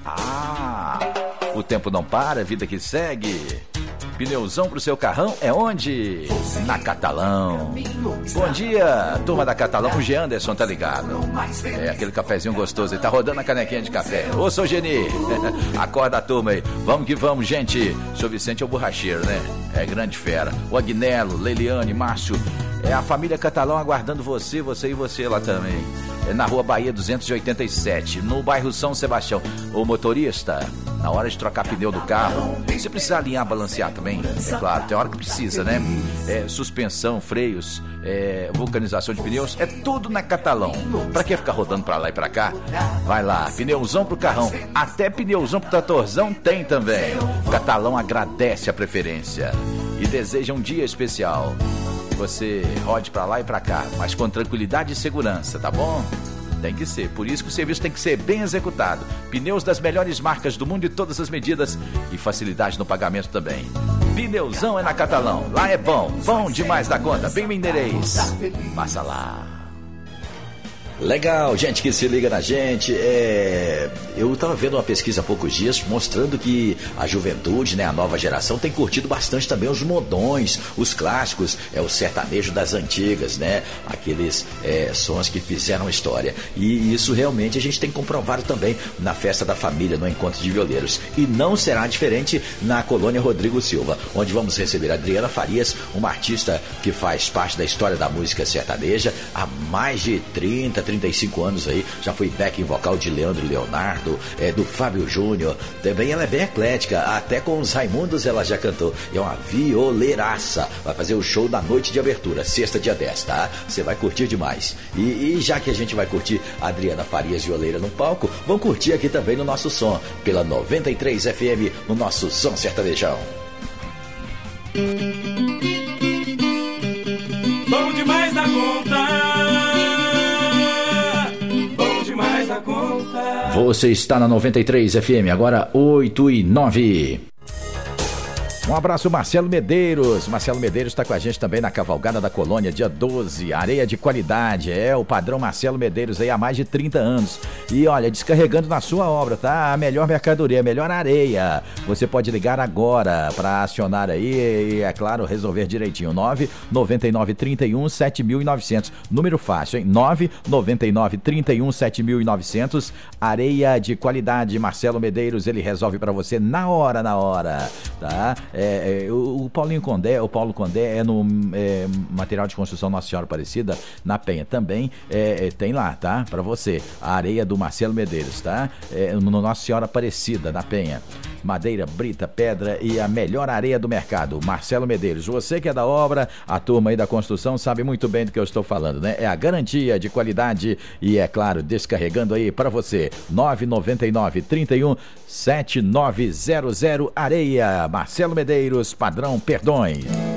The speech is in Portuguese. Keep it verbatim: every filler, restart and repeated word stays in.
Ah, o tempo não para, vida que segue. Pneuzão pro seu carrão é onde? Na Catalão. Bom dia, turma da Catalão. O G. Anderson tá ligado. É aquele cafezinho gostoso. Ele tá rodando a canequinha de café. Ô, seu Geni, acorda a turma aí. Vamos que vamos, gente. Seu Vicente é o borracheiro, né? É grande fera. O Agnello, Leiliane, Márcio. É a família Catalão aguardando você, você e você lá também. É na Rua Bahia duzentos e oitenta e sete, no bairro São Sebastião. O motorista, na hora de trocar pneu do carro, se precisar alinhar, balancear também, é claro, tem hora que precisa, né? É, suspensão, freios, é, vulcanização de pneus, é tudo na Catalão. Pra que ficar rodando pra lá e pra cá? Vai lá, pneuzão pro carrão, até pneuzão pro tratorzão tem também. Catalão agradece a preferência e deseja um dia especial. Você rode pra lá e pra cá, mas com tranquilidade e segurança, tá bom? Tem que ser, por isso que o serviço tem que ser bem executado. Pneus das melhores marcas do mundo e todas as medidas e facilidade no pagamento também. Pneuzão é na Catalão, lá é bom, bom demais da conta, bem Mineirês. Passa lá. Legal, gente que se liga na gente. É... Eu estava vendo uma pesquisa há poucos dias mostrando que a juventude, né, a nova geração, tem curtido bastante também os modões, os clássicos, é o sertanejo das antigas, né? Aqueles é, sons que fizeram história. E isso realmente a gente tem comprovado também na festa da família, no Encontro de Violeiros. E não será diferente na Colônia Rodrigo Silva, onde vamos receber a Adriana Farias, uma artista que faz parte da história da música sertaneja há mais de trinta, trinta e cinco anos aí, já foi backing vocal de Leandro e Leonardo, é, do Fábio Júnior, também ela é bem eclética, até com os Raimundos ela já cantou, é uma violeiraça, vai fazer o show da noite de abertura, sexta dia dez, tá? Você vai curtir demais, e, e já que a gente vai curtir a Adriana Farias violeira no palco, vamos curtir aqui também no nosso som, pela noventa e três F M, no nosso Som Sertanejão. Bom demais da conta. Você está na noventa e três F M, agora oito e nove. Um abraço, Marcelo Medeiros. Marcelo Medeiros está com a gente também na Cavalgada da Colônia, dia doze. Areia de qualidade, é o padrão Marcelo Medeiros aí há mais de trinta anos. E olha, descarregando na sua obra, tá? A melhor mercadoria, a melhor areia. Você pode ligar agora para acionar aí e, é claro, resolver direitinho. nove nove nove, trinta e um, sete mil e novecentos. Número fácil, hein? nove nove nove, trinta e um, sete mil e novecentos. Areia de qualidade, Marcelo Medeiros, ele resolve para você na hora, na hora, tá? É, é, o, o Paulinho Condé, o Paulo Condé é no é, material de construção Nossa Senhora Aparecida, na Penha também, é, é, tem lá, tá? Pra você, a areia do Marcelo Medeiros, tá? É, no Nossa Senhora Aparecida, na Penha. Madeira, brita, pedra e a melhor areia do mercado, Marcelo Medeiros. Você que é da obra, a turma aí da construção sabe muito bem do que eu estou falando, né? É a garantia de qualidade e, é claro, descarregando aí para você. nove nove nove, trinta e um, sete nove zero zero, areia, Marcelo Medeiros, padrão Perdões.